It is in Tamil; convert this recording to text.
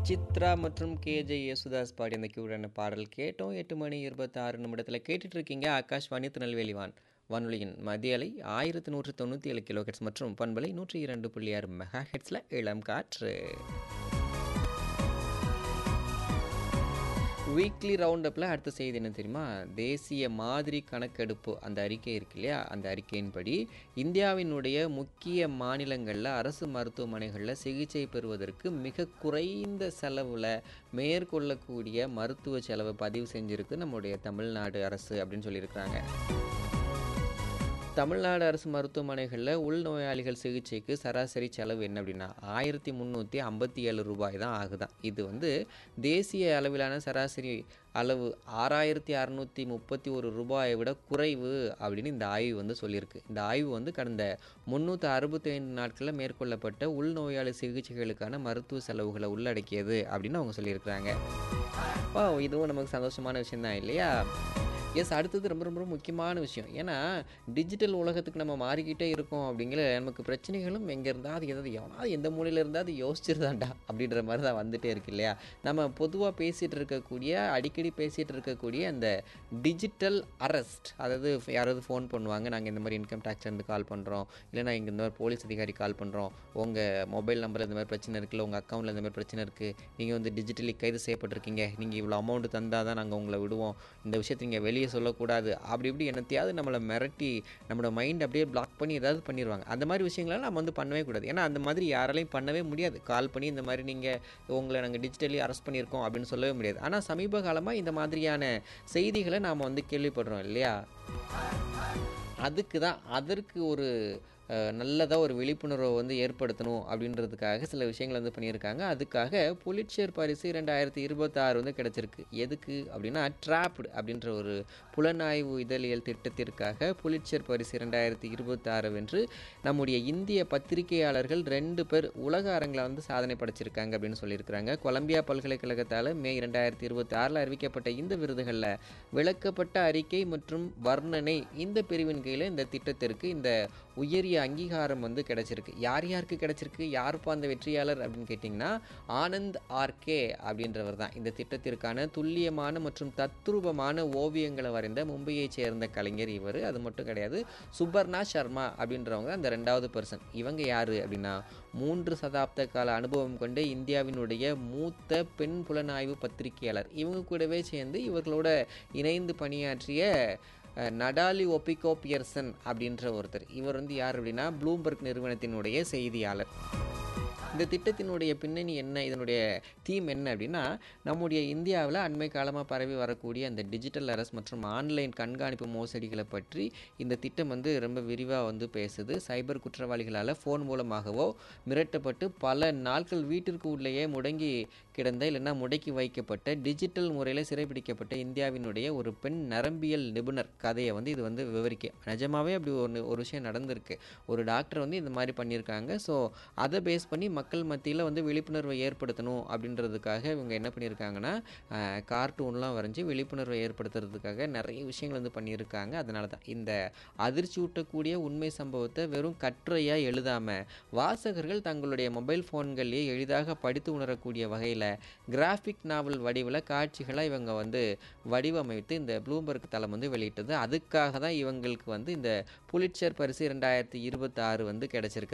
சித்ரா மற்றும் கேஜே யேசுதாஸ் பாடிய அந்த கியூடான பாடல் கேட்டோம். 8 மணி 26 நிமிடத்தில் கேட்டுட்டு இருக்கீங்க. ஆகாஷ்வாணி திருநெல்வேலி வானொலியின் மதிய அலை 1197 கிலோ ஹெட்ஸ் மற்றும் பண்பலை 102.6 மெகா ஹெட்ஸில் இளம் காற்று. வீக்லி ரவுண்ட் அப்பில் அடுத்த செய்தி என்ன தெரியுமா? தேசிய மாதிரி கணக்கெடுப்பு அந்த அறிக்கை இருக்கு இல்லையா, அந்த அறிக்கையின்படி இந்தியாவினுடைய முக்கிய மாநிலங்களில் அரசு மருத்துவமனைகளில் சிகிச்சை பெறுவதற்கு மிக குறைந்த செலவில் மேற்கொள்ளக்கூடிய மருத்துவ செலவை பதிவு செஞ்சுருக்கு நம்முடைய தமிழ்நாடு அரசு அப்படின்னு சொல்லியிருக்கிறாங்க. தமிழ்நாடு அரசு மருத்துவமனைகளில் உள்நோயாளிகள் சிகிச்சைக்கு சராசரி செலவு என்ன அப்படின்னா 1357 ரூபாய் தான் ஆகுதான். இது தேசிய அளவிலான சராசரி அளவு 6631 ரூபாயை விட குறைவு அப்படின்னு இந்த ஆய்வு சொல்லியிருக்கு. இந்த ஆய்வு கடந்த 365 நாட்களில் மேற்கொள்ளப்பட்ட உள்நோயாளி சிகிச்சைகளுக்கான மருத்துவ செலவுகளை உள்ளடக்கியது அப்படின்னு அவங்க சொல்லியிருக்கிறாங்க. இதுவும் நமக்கு சந்தோஷமான விஷயம்தான் இல்லையா? எஸ், அடுத்தது ரொம்ப ரொம்ப முக்கியமான விஷயம். ஏன்னா டிஜிட்டல் உலகத்துக்கு நம்ம மாறிக்கிட்டே இருக்கோம். அப்படிங்கிற நமக்கு பிரச்சனைகளும் எங்கே இருந்தால் எவனாவது எந்த மூலையில் இருந்தால் அது யோசிச்சிருந்தாண்டா அப்படின்ற மாதிரி தான் வந்துகிட்டே இருக்கு இல்லையா? நம்ம பொதுவாக அடிக்கடி பேசிகிட்டு இருக்கக்கூடிய அந்த டிஜிட்டல் அரெஸ்ட், அதாவது யாராவது ஃபோன் பண்ணுவாங்க, நாங்கள் இந்த மாதிரி இன்கம் டேக்ஸ்லேருந்து கால் பண்ணுறோம், இல்லைனா இங்கே இந்த மாதிரி போலீஸ் அதிகாரி கால் பண்ணுறோம், உங்கள் மொபைல் நம்பரில் இந்த மாதிரி பிரச்சனை இருக்குல்ல, உங்கள் அக்கௌண்ட்டில் இந்த மாதிரி பிரச்சனை இருக்குது, நீங்கள் டிஜிட்டலி கைது செய்யப்பட்டிருக்கீங்க, நீங்கள் இவ்வளோ அமௌண்ட் தந்தால் தான் நாங்கள் உங்களை விடுவோம், இந்த விஷயத்தை நீங்கள் வெளியே சொல்லக்கூடாது, அப்படி இப்படி என்னத்தையாவது நம்மளை மிரட்டி நம்மளோட மைண்ட் அப்படியே பிளாக் பண்ணி ஏதாவது பண்ணிடுவாங்க. அந்த மாதிரி விஷயங்களாம் நம்ம பண்ணவே கூடாது. ஏன்னா அந்த மாதிரி யாராலையும் பண்ணவே முடியாது. கால் பண்ணி இந்த மாதிரி நீங்கள் உங்களை நாங்கள் டிஜிட்டலி அரெஸ்ட் பண்ணியிருக்கோம் அப்படின்னு சொல்லவே முடியாது. ஆனால் சமீப காலமாக இந்த மாதிரியான செய்திகளை நாம் கேள்விப்படுறோம் இல்லையா? அதற்கு ஒரு நல்லதாக ஒரு விழிப்புணர்வை ஏற்படுத்தணும் அப்படின்றதுக்காக சில விஷயங்கள் பண்ணியிருக்காங்க. அதுக்காக புலிட்சர் பரிசு 2026 கிடச்சிருக்கு. எதுக்கு அப்படின்னா ட்ராப்டு அப்படின்ற ஒரு புலனாய்வு இதழியல் திட்டத்திற்காக புலிட்சர் பரிசு 2026 வென்று நம்முடைய இந்திய பத்திரிகையாளர்கள் 2 பேர் உலக அரங்கில் சாதனை படைச்சிருக்காங்க அப்படின்னு சொல்லியிருக்கிறாங்க. கொலம்பியா பல்கலைக்கழகத்தால் மே 2026 அறிவிக்கப்பட்ட இந்த விருதுகளில் விளக்கப்பட்ட அறிக்கை மற்றும் வர்ணனை இந்த பிரிவின் கீழே இந்த திட்டத்திற்கு இந்த உயரிய அங்கீகாரம் கிடைச்சிருக்கு. யாருக்கு கிடைச்சிருக்கு? யாருப்பா அந்த வெற்றியாளர் அப்படின்னு கேட்டிங்கன்னா ஆனந்த் ஆர்கே அப்படின்றவர் தான். இந்த திட்டத்திற்கான துல்லியமான மற்றும் தத்ரூபமான ஓவியங்களை வரைந்த மும்பையை சேர்ந்த கலைஞர் இவர். அது மட்டும் கிடையாது, சுபர்ணா சர்மா அப்படின்றவங்க அந்த 2வது பர்சன். இவங்க யார் அப்படின்னா 3 சதாப்த கால அனுபவம் கொண்ட இந்தியாவினுடைய மூத்த பெண் புலனாய்வு பத்திரிகையாளர். இவங்க கூடவே சேர்ந்து இவர்களோட இணைந்து பணியாற்றிய நடாலி ஒபிகோ பியர்சன் அப்படின்ற ஒருத்தர். இவர் யார் அப்படின்னா ப்ளூம்பர்க் நிறுவனத்தினுடைய செய்தியாளர். இந்த திட்டத்தினுடைய பின்னணி என்ன, இதனுடைய தீம் என்ன அப்படின்னா நம்முடைய இந்தியாவில் அண்மை காலமாக பரவி வரக்கூடிய அந்த டிஜிட்டல் அரெஸ்ட் மற்றும் ஆன்லைன் கண்காணிப்பு மோசடிகளை பற்றி இந்த திட்டம் ரொம்ப விரிவாக பேசுது. சைபர் குற்றவாளிகளால் ஃபோன் மூலமாகவோ மிரட்டப்பட்டு பல நாட்கள் வீட்டிற்கு உள்ளேயே முடங்கி கிடந்த இல்லைன்னா முடக்கி வைக்கப்பட்ட டிஜிட்டல் முறையில் சிறைபிடிக்கப்பட்ட இந்தியாவினுடைய ஒரு பெண் நரம்பியல் நிபுணர் கதையை இது விவரிக்க. நிஜமாவே அப்படி ஒரு விஷயம் நடந்திருக்கு. ஒரு டாக்டர் இந்த மாதிரி பண்ணியிருக்காங்க. ஸோ அதை பேஸ் பண்ணி மக்கள் மத்தியில் விழிப்புணர்வை ஏற்படுத்தணும் அப்படின்றதுக்காக இவங்க என்ன பண்ணியிருக்காங்கன்னா கார்ட்டூன்லாம் வரைஞ்சி விழிப்புணர்வை ஏற்படுத்துறதுக்காக நிறைய விஷயங்கள் பண்ணியிருக்காங்க. அதனால தான் இந்த அதிர்ச்சி ஊட்டக்கூடிய உண்மை சம்பவத்தை வெறும் கட்டுரையாக எழுதாமல் வாசகர்கள் தங்களுடைய மொபைல் ஃபோன்கள்லேயே எளிதாக படித்து உணரக்கூடிய வகையில் கிராஃபிக் நாவல் வடிவில் காட்சிகளாக இவங்க வடிவமைத்து இந்த ப்ளூம்பர்க் தளம் வெளியிட்டது. அதுக்காக தான் இவங்களுக்கு இந்த புலிட்சர் பரிசு 2026 கிடைச்சிருக்கு.